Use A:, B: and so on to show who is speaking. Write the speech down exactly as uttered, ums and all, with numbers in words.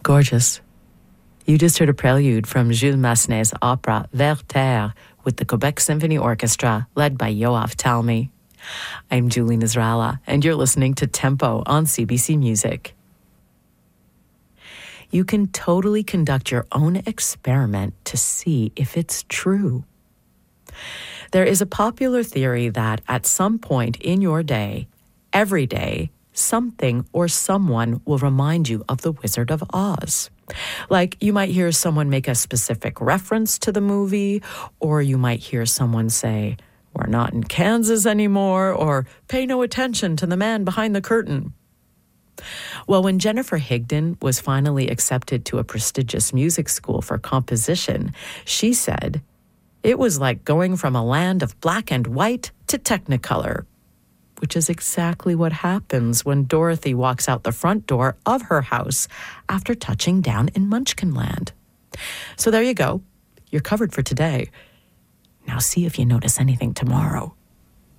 A: Gorgeous. You just heard a prelude from Jules Massenet's opera Werther with the Quebec Symphony Orchestra, led by Yoav Talmy. I'm Julie Nasrallah, and you're listening to Tempo on C B C Music. You can totally conduct your own experiment to see if it's true. There is a popular theory that at some point in your day, every day, something or someone will remind you of The Wizard of Oz. Like, you might hear someone make a specific reference to the movie, or you might hear someone say, "We're not in Kansas anymore," or "Pay no attention to the man behind the curtain." Well, when Jennifer Higdon was finally accepted to a prestigious music school for composition, she said, "It was like going from a land of black and white to Technicolor," which is exactly what happens when Dorothy walks out the front door of her house after touching down in Munchkinland. So there you go. You're covered for today. Now see if you notice anything tomorrow.